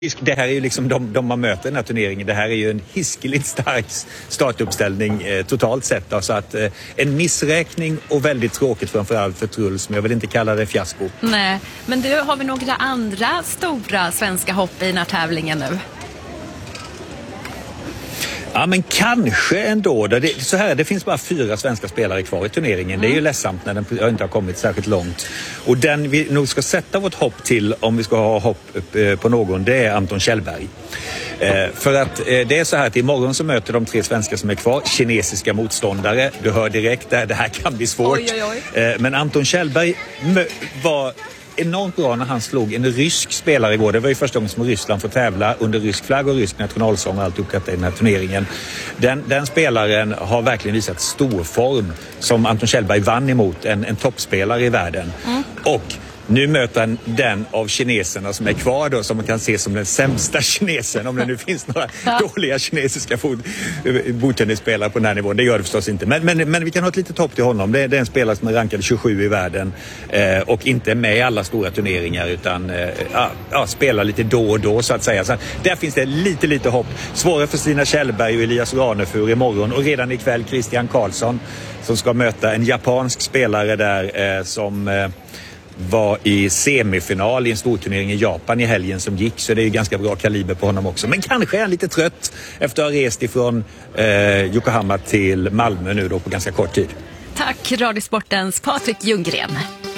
Det här är ju liksom de man möter i den här turneringen. Det här är ju en hiskeligt stark startuppställning totalt sett. Då. Så att en missräkning och väldigt tråkigt framförallt för Truls, men jag vill inte kalla det fiasko. Nej, men du, har vi några andra stora svenska hopp i den här tävlingen nu? Ja, men kanske ändå. Det finns bara 4 svenska spelare kvar i turneringen. Det är ju ledsamt när den inte har kommit särskilt långt. Och den vi nog ska sätta vårt hopp till, om vi ska ha hopp på någon, det är Anton Kjellberg. För att det är så här att imorgon så möter de 3 svenskar som är kvar kinesiska motståndare. Du hör direkt där, det här kan bli svårt. Oj. Men Anton Kjellberg var enormt bra när han slog en rysk spelare igår. Det var ju första gången som Ryssland får tävla under rysk flagg och rysk nationalsång och allt uppåt i den här turneringen. Den spelaren har verkligen visat stor form som Anton Kjellberg vann emot en toppspelare i världen. Och nu möter han den av kineserna som är kvar då, som man kan se som den sämsta kinesen, om det nu finns några dåliga kinesiska bordtennisspelare på den här nivån. Det gör det förstås inte. Men vi kan ha ett litet hopp till honom. Det är en spelare som är rankad 27 i världen och inte med i alla stora turneringar utan spelar lite då och då så att säga. Så där finns det lite hopp. Svårare för Stina Kjellberg och Elias Ranefur imorgon, och redan ikväll Christian Karlsson som ska möta en japansk spelare där som var i semifinal i en storturnering i Japan i helgen som gick, så det är ju ganska bra kaliber på honom också. Men kanske är han lite trött efter att ha rest ifrån Yokohama till Malmö nu då på ganska kort tid. Tack, Radiosportens Patrik Ljunggren.